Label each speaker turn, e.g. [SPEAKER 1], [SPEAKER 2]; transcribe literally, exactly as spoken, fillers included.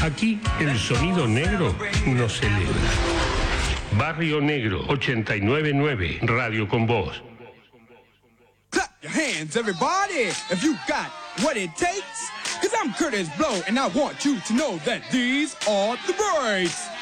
[SPEAKER 1] Aquí el sonido negro nos celebra. Barrio Negro ochenta y nueve punto nueve, Radio con Voz.
[SPEAKER 2] Clap your hands, everybody, if you got what it takes. Cause I'm Curtis Blow, and I want you to know that these are the breaks.